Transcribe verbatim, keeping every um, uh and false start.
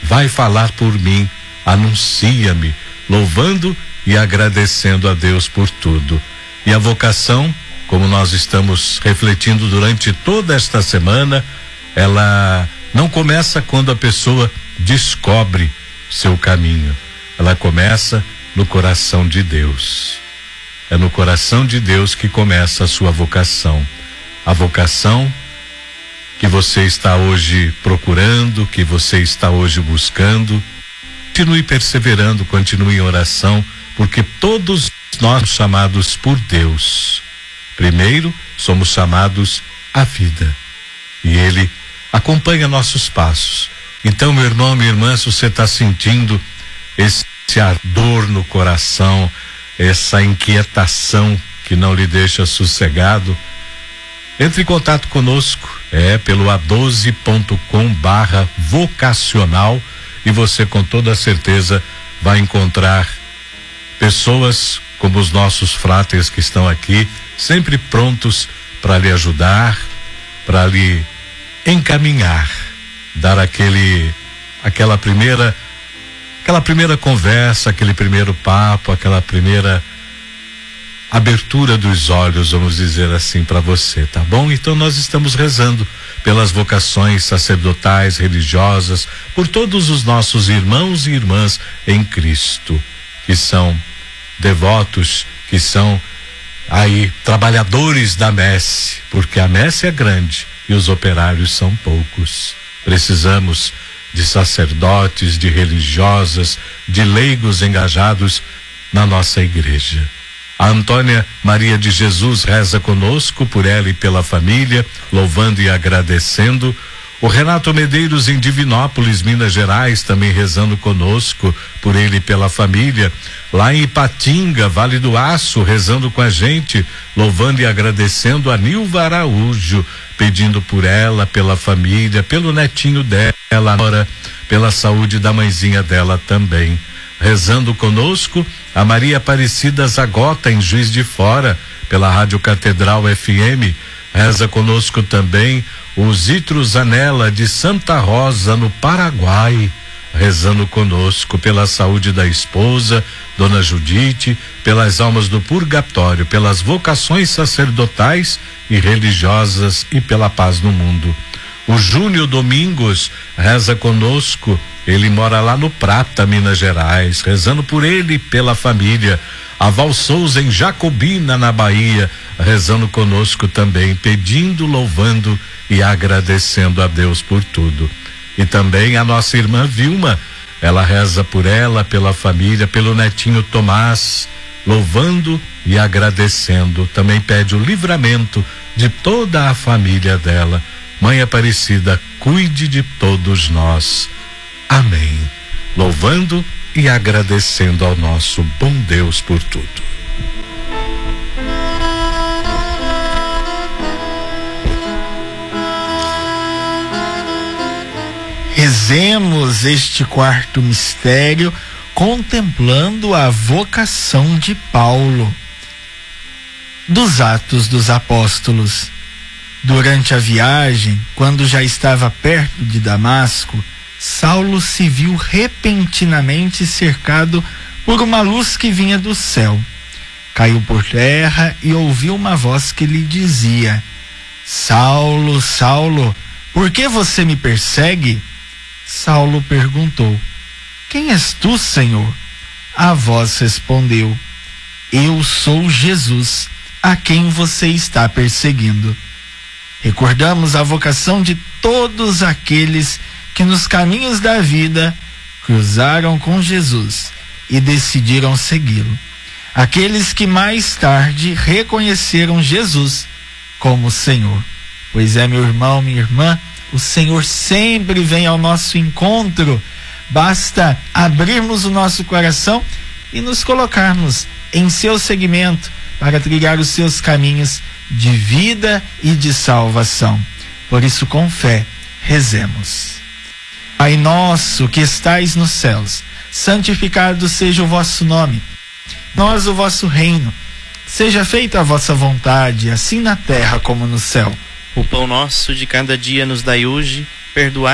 vai falar por mim, anuncia-me, louvando e agradecendo a Deus por tudo. E a vocação, como nós estamos refletindo durante toda esta semana, ela não começa quando a pessoa descobre seu caminho. Ela começa no coração de Deus. É no coração de Deus que começa a sua vocação. A vocação que você está hoje procurando, que você está hoje buscando. Continue perseverando, continue em oração, porque todos nós somos chamados por Deus. Primeiro, somos chamados à vida. E Ele acompanha nossos passos. Então, meu irmão, minha irmã, se você está sentindo esse ardor no coração, essa inquietação que não lhe deixa sossegado, entre em contato conosco, é pelo a doze ponto com barra vocacional, e você com toda certeza vai encontrar pessoas como os nossos fráteis que estão aqui, sempre prontos para lhe ajudar, para lhe encaminhar, dar aquele, aquela primeira, aquela primeira conversa, aquele primeiro papo, aquela primeira abertura dos olhos, vamos dizer assim, para você, tá bom? Então nós estamos rezando pelas vocações sacerdotais, religiosas, por todos os nossos irmãos e irmãs em Cristo, que são devotos, que são aí trabalhadores da messe, porque a messe é grande e os operários são poucos. Precisamos de sacerdotes, de religiosas, de leigos engajados na nossa igreja. A Antônia Maria de Jesus reza conosco, por ela e pela família, louvando e agradecendo. O Renato Medeiros em Divinópolis, Minas Gerais, também rezando conosco, por ele e pela família. Lá em Ipatinga, Vale do Aço, rezando com a gente, louvando e agradecendo a Nilva Araújo, pedindo por ela, pela família, pelo netinho dela, pela saúde da mãezinha dela também. Rezando conosco a Maria Aparecida Zagota em Juiz de Fora, pela Rádio Catedral F M. Reza conosco também o Zitro Zanella de Santa Rosa, no Paraguai, rezando conosco pela saúde da esposa, Dona Judite, pelas almas do purgatório, pelas vocações sacerdotais e religiosas e pela paz no mundo. O Júnior Domingos reza conosco, ele mora lá no Prata, Minas Gerais, rezando por ele e pela família. A Val Souza em Jacobina, na Bahia, rezando conosco também, pedindo, louvando e agradecendo a Deus por tudo. E também a nossa irmã Vilma, ela reza por ela, pela família, pelo netinho Tomás, louvando e agradecendo. Também pede o livramento de toda a família dela. Mãe Aparecida, cuide de todos nós. Amém. Louvando e agradecendo ao nosso bom Deus por tudo. Rezemos este quarto mistério contemplando a vocação de Paulo. Dos Atos dos Apóstolos. Durante a viagem, quando já estava perto de Damasco, Saulo se viu repentinamente cercado por uma luz que vinha do céu. Caiu por terra e ouviu uma voz que lhe dizia: Saulo, Saulo, por que você me persegue? Saulo perguntou: Quem és tu, Senhor? A voz respondeu: Eu sou Jesus, a quem você está perseguindo. Recordamos a vocação de todos aqueles que nos caminhos da vida cruzaram com Jesus e decidiram segui-lo. Aqueles que mais tarde reconheceram Jesus como Senhor. Pois é, meu irmão, minha irmã, o Senhor sempre vem ao nosso encontro. Basta abrirmos o nosso coração e nos colocarmos em seu seguimento para trilhar os seus caminhos de vida e de salvação. Por isso, com fé, rezemos. Pai nosso que estais nos céus, santificado seja o vosso nome. Nós o vosso reino. Seja feita a vossa vontade, assim na terra como no céu. O pão nosso de cada dia nos dai hoje, perdoai